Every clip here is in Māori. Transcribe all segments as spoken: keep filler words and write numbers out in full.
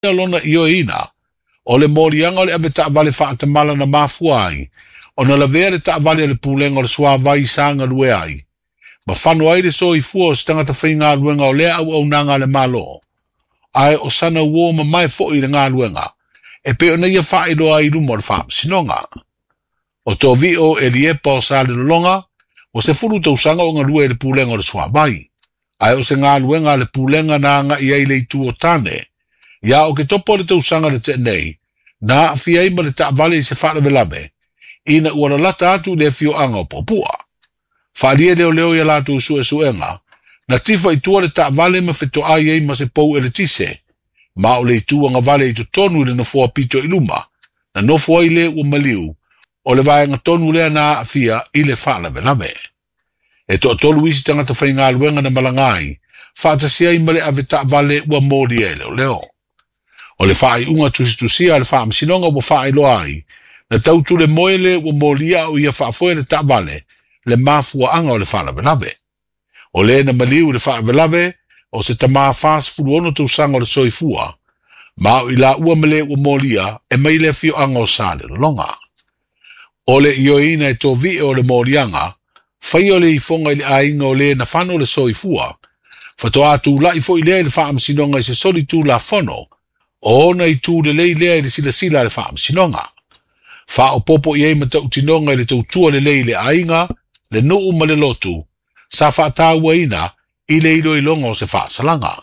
lona io ina. O le morianga o le ave ta vale fa te mala na mafuai. O na la vere ta vale le pulenga o le sua vai sanga lue ai. Ma whanu aire so i fua o stanga ta whainga luenga o lea au au nanga le malo. Ai o sana uo ma mai fo i le ngā luenga. E pe o na ia wha i loa i lumo le wha sinonga. O tō vi o e lie pa o sa le longa, o se furu tau sanga o ngā lue le pulenga o le sua vai. Ai o se ngā luenga le pulenga na ngā i ai le tu o tane. Ia o ke topo le tau sanga le te nei, na fia ima le ta vale i se wha le velame. Ina ua lata atu le fio anga o popua. Whaalia leo leo ia latu usu e suenga, na tifa i tua le ta vale ma feto ai ei ma se pou e le tise, ma o le tua nga vale i to tonu le nofua pito i luma, na nofua i le ua maliu, o le vai nga tonu lea na afia i le wha lave lave. E to tolu isi tangata whai ngā luenga na malangai, whaatasia i male ave ta vale ua mōri e leo leo. O le wha i unga tusi tusia le wha amsinonga ua wha i loai, na tautu le moele ua mōria o ia wha foe le ta vale, le mafua anga o le wha lave lave. O le na maliu le wha lave lave, o se ta maa whaas furu ono tau sanga o le soifua, ma o ila ua mele ua molia e mai le fio anga o sa le longa. O le io ina e tō vi o le morianga, whai o le i fonga i le ainga o le na whano le soifua, whato atu la i fo i lea le wha amsinonga i se soli tū la whano, o ona i tū le lei lea i le sila sila le wha amsinonga. Wha o popo i eima tau tinonga i le tau tua le lei le ainga, le nuu ma le lotu, sa wha tāua ina i le ilo i longa o se wha salanga.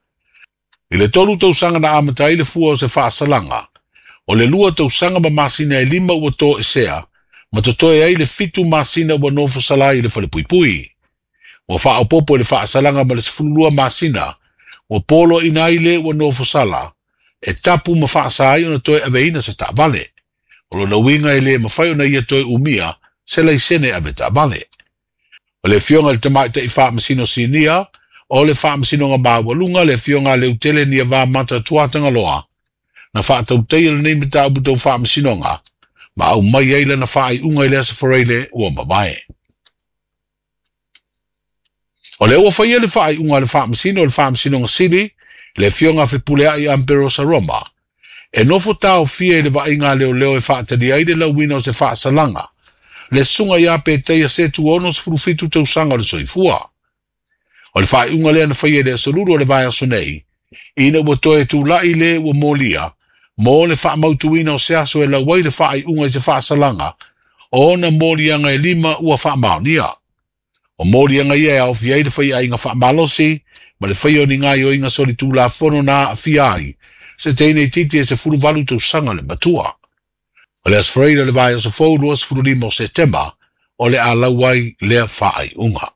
I le tolu tau sanga na amata i le fua o se wha salanga, o le lua tau sanga ma masina i lima ua tō e sea, ma to toe ai le fitu masina ua nofo salai i le whale pui pui. Ua wha o popo i le wha salanga ma le sifulua masina, ua polo ina i le ua nofo sala, e tapu ma wha sai o na toe ave ina se ta vale. O lo na winga i le ma whai o na ia toe umia, se lai sene ave ta vale. O le fionga le tamai te i wha masino sinia, o le wha masino nga mawalunga, le fionga le utele ni a wā mata tuatanga loa. Na wha tau teia le neime tau buto wha masino nga, ma au mai eile na wha i unga i le asa whareile ua mawae. O le ua whaia le wha i unga le wha masino, le wha masino nga siri, le fionga fe pulea i Amperosa Roma. E nofo tau fia i le wa inga leo leo e wha tadi aide la wina o se wha salanga. Le sunga ia pe teia se tu ono se furufitu tau sanga le soifua. O le wha unga lea na whaia le asoluru o le vai aso nei, ina ua toe tu la i le ua molia, mo le wha mautuina o se aso e la wai le wha i unga i se wha salanga, o na morianga e lima ua wha maonia. O morianga ia e au fia i le whaia inga wha malosi, ma le whaia o ni ngai o inga soli tu la fono na a fia ai, se teine titi e se furu valu tau sanga le matua. O le asfreira le vai aso fau luas furu lima o setema, o le alawai lea whaai unga.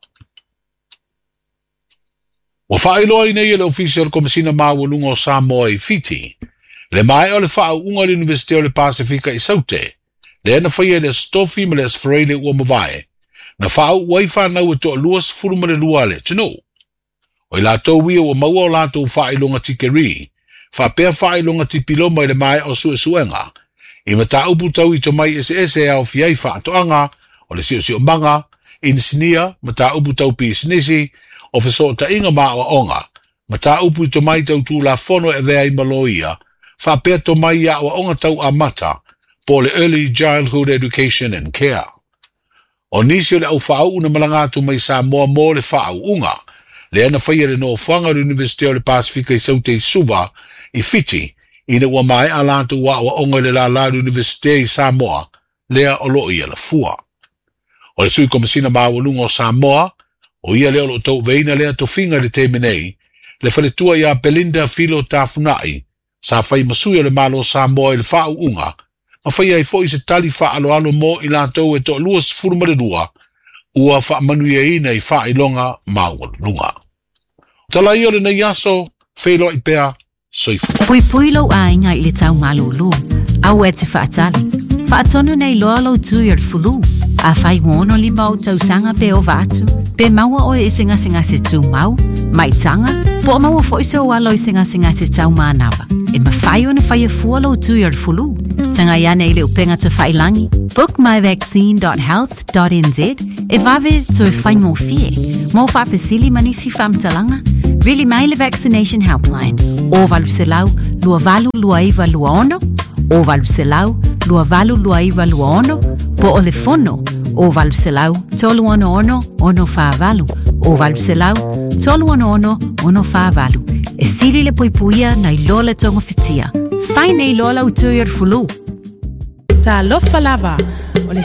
O whaai loa i nei e le official komisina mawalunga o Samoa i Fiti, le mai o le whaau unga le Universite o le Pasifika i Saute, le ena whaia le stofi ma le asfreira ua mawae, na whaau wai whanau e toa luas furu ma le lua le tino. O i la tau wia ua maua o la tau whaai longa tikeri, wha pēr whaai longa tipiloma i le mai o sue suenga, i mata upu tau i to mai ese ese au fiai wha atoanga, o le sio sio manga, i nisinia, mata upu tau pi sinisi, o feso ta inga maa o onga, mata upu i to mai tau tu la fono e vea i maloia, wha pēr to mai ia o onga tau a mata, po le Early Childhood Education and Care. O nisi o le au whaau una malangatu mai Samoa mo le whaau unga, le ana whaia le no whanga le Universite o le Pasifika i Saute i Suva, i Fiti, ina ua mai alatu wa o onga le la la Universite i Samoa, lea o lo ia la fua. O le sui komisina mawalunga o Samoa, o ia leo lo tau veina lea to finga le temenei, le whaletua ia Belinda Filo Tafunai, sa whai masui o le malo Samoa i le whau unga, ma whai ai fo i se tali wha alo alo mo i la tau e to luas furumaredua, ua wha manuia ina i wha ilonga mawalunga. Tala i o le na yaso, whelo i pea, soifu. Pui pui lau a inga i le tau malulu, au e te whaatali. Whaatonu nei loa lau tui ar fulu, a whai wono li mau tau sanga pe o vatu, pe maua o e singa singa se tu mau, mai tanga, po maua fo iso walo i singa singa se tau manawa, e ma whai o ne whai e fua lau tui ar fulu. Tanga ia nei le upenga te whailangi. book my vaccine dot health dot n z e vave to e whai mō fie. Mō whapesili manisi whamtalanga. Really mai le vaccination helpline. O valu se lau, lua valu lua iwa lua ono. O valu se lau, lua valu lua iwa lua ono. Po o le fono. O valu se lau, tolu ono ono, ono wha valu. O valu se lau, tolu ono ono, ono wha valu. E siri le poipuia na i lola tonga fitia. Whai nei lola utu iar fulu. Ta lofa lava.